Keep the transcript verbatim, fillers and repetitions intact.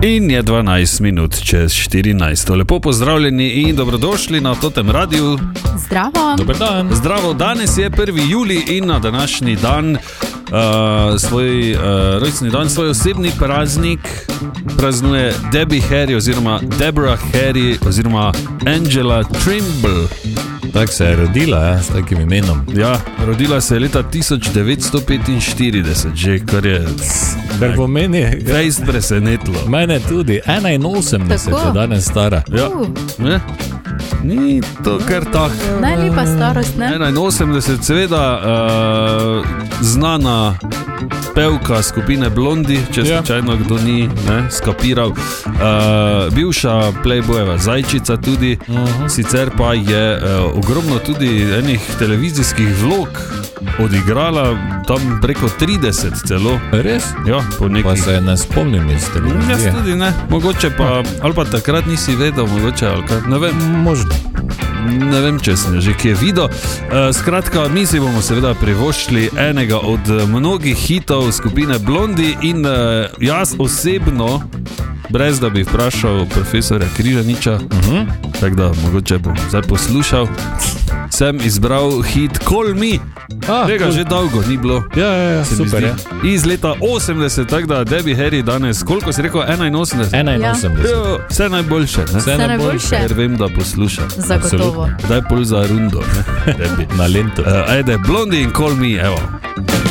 In je dvanajst minut čez štirinajst. Lepo pozdravljeni in dobrodošli na Totem Radiu. Zdravo. Dober dan. Zdravo, danes je prvi julij in na današnji dan, uh, svoj uh, rojstni dan, svoj osebni praznik praznuje Debbie Harry oziroma Deborah Harry oziroma Angela Trimble. Tako se je rodila, ja, s takim imenom. Ja, rodila se je leta tisoč devetsto petinštirideset, že kar je Kar pomeni, fejst presenetilo. mene tudi, enainosemdeset Tako. je danes stara. Ja, Uh. ne? Ni to kar tak. Najlepa starost, ne? enainosemdeset, seveda uh, znana pevka skupine Blondi, če Ja. slučajno kdo ni ne, skapiral. Uh, bivša Playboyeva zajčica tudi, Uh-huh. sicer pa je uh, ogromno tudi enih televizijskih vlog odigrala, tam preko trideset celo. Res? Ja, po Pa nekih. se ne spomnim iz Jaz televizije. tudi ne, mogoče pa, ali pa takrat nisi vedel, mogoče, ali kaj, ne vem. Možno. Ne vem, če sem že kje videl. E, skratka, mi si bomo seveda privoščili enega od mnogih hitov skupine Blondi in e, jaz osebno, brez da bi vprašal profesorja Križaniča, Uh-huh. tako da mogoče bom zdaj poslušal, sem izbral hit Call Me. Ah, Tega cool. že dolgo ni bilo. Ja, ja, ja, Se mi super zdi. je. Iz leta osemdeset, tako da Debbie Harry danes, koliko si rekel, enainosemdeset? enainosemdeset. Jo, vse najboljše, ne? Vse Vse najboljše. najboljše. Ker vem, da posluša. Zagotovo. Daj pol za rundo, ne? Debbie. Na lento. Uh, ajde, Blondi in Call Me, evo.